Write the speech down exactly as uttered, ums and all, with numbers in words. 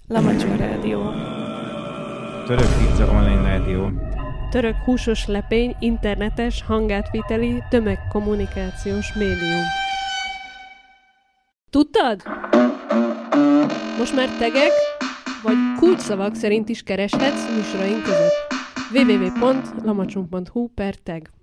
Lamacsony Rádió. Török pizza online rádió. Török húsos lepény, internetes, hangátviteli, tömegkommunikációs médium. Tudtad? Most már tegek, vagy kulcsszavak szerint is kereshetsz műsoraink között. double-u double-u double-u pont lamacsony pont hu per tag